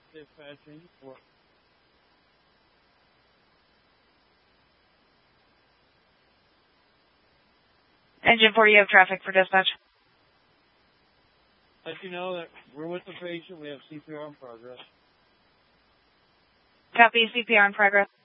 Dispatching for Engine 4, you have traffic for dispatch. let you know that we're with the patient. We have CPR in progress. Copy, CPR in progress.